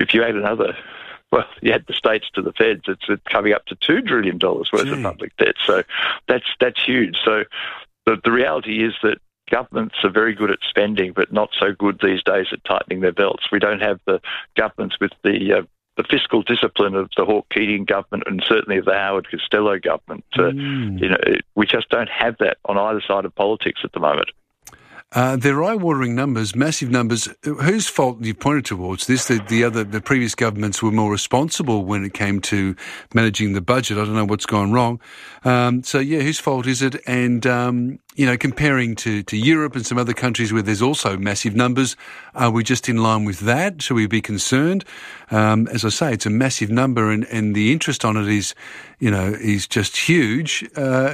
if you add another, well, you add the states to the feds, it's coming up to $2 trillion worth of public debt. So that's huge. So the reality is that governments are very good at spending, but not so good these days at tightening their belts. We don't have the governments with the fiscal discipline of the Hawke Keating government and certainly of the Howard Costello government. We just don't have that on either side of politics at the moment. They're eye-watering numbers, massive numbers. Whose fault you pointed towards this? The previous governments were more responsible when it came to managing the budget. I don't know what's gone wrong. Whose fault is it? And comparing to Europe and some other countries where there's also massive numbers, are we just in line with that? Should we be concerned? As I say, it's a massive number, and the interest on it is just huge.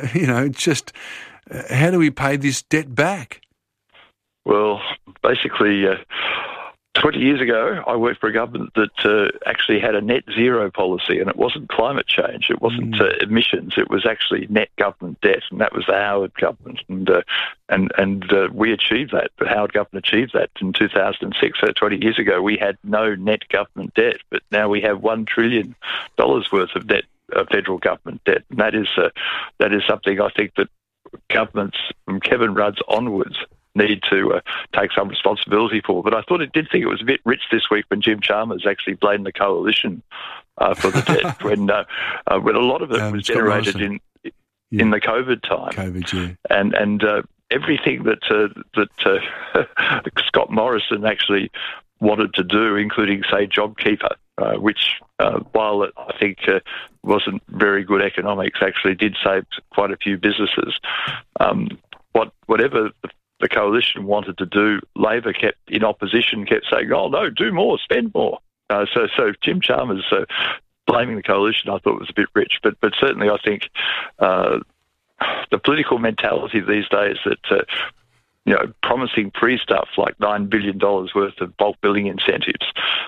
How do we pay this debt back? Well, basically, 20 years ago, I worked for a government that actually had a net zero policy, and it wasn't climate change, it wasn't emissions, it was actually net government debt, and that was the Howard government, and we achieved that. The Howard government achieved that in 2006. So 20 years ago, we had no net government debt, but now we have $1 trillion worth of net federal government debt, and that is something I think that governments from Kevin Rudd's onwards need to take some responsibility for. But I did think it was a bit rich this week when Jim Chalmers actually blamed the coalition for the debt when a lot of it was generated in the COVID time. And everything that Scott Morrison actually wanted to do, including, say, JobKeeper, which, while it, I think, wasn't very good economics, actually did save quite a few businesses. Whatever the coalition wanted to do, Labor in opposition kept saying, "Oh no, do more, spend more." So Jim Chalmers blaming the coalition, I thought was a bit rich, but certainly I think the political mentality these days that promising free stuff like $9 billion worth of bulk billing incentives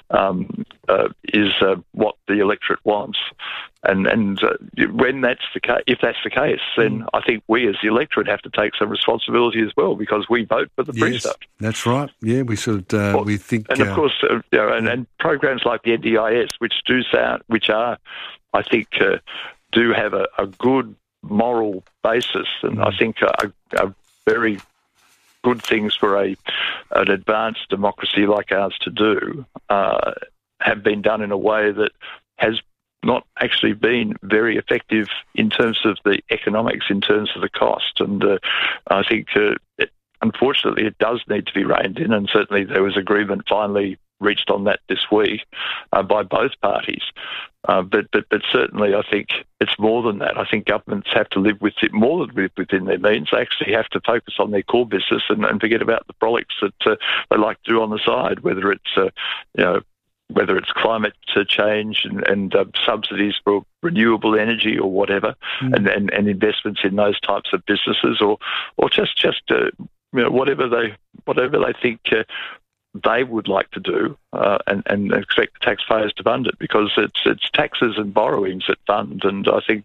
is what the electorate wants. And when that's the case, if that's the case, then I think we as the electorate have to take some responsibility as well, because we vote for the free stuff. That's right. Yeah, we should. We think, and of course, and programs like the NDIS, which are, I think, do have a good moral basis, and I think are very good things for an advanced democracy like ours to do, have been done in a way that has not actually been very effective in terms of the economics, in terms of the cost. And I think, unfortunately, it does need to be reined in, and certainly there was agreement finally reached on that this week by both parties. But certainly I think it's more than that. I think governments have to live with it more than live within their means. They actually have to focus on their core business and forget about the frolics that they like to do on the side, whether it's climate change and subsidies for renewable energy or whatever, and investments in those types of businesses, or just whatever they think they would like to do, and expect the taxpayers to fund it, because it's taxes and borrowings that fund. And I think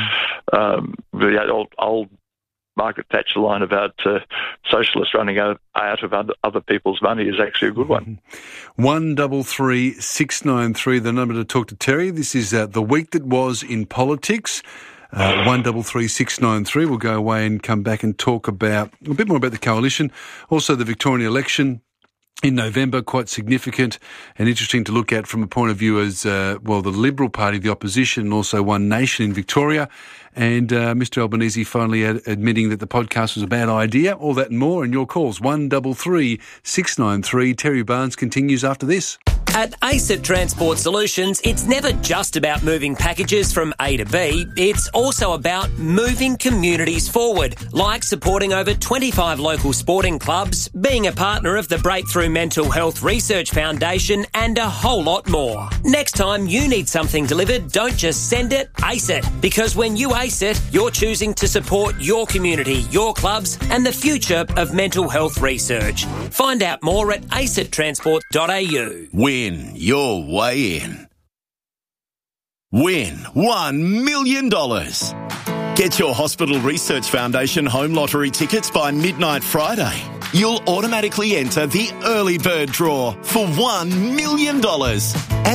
the old Margaret Thatcher line about socialists running out of other people's money is actually a good one. 133 693, the number to talk to Terry. This is the week that was in politics. 133 693. We'll go away and come back and talk about a bit more about the coalition, also the Victorian election in November, quite significant and interesting to look at from a point of view as, the Liberal Party, the opposition, and also One Nation in Victoria. And Mr Albanese finally admitting that the podcast was a bad idea. All that and more in your calls. 133 693. Terry Barnes continues after this. At ASIT Transport Solutions, it's never just about moving packages from A to B. It's also about moving communities forward, like supporting over 25 local sporting clubs, being a partner of the Breakthrough Mental Health Research Foundation, and a whole lot more. Next time you need something delivered, don't just send it, ace it. Because when you ace it, you're choosing to support your community, your clubs, and the future of mental health research. Find out more at acittransport.au. Win your way in. Win $1 million. Get your Hospital Research Foundation home lottery tickets by midnight Friday. you'll automatically enter the early bird draw for $1 million.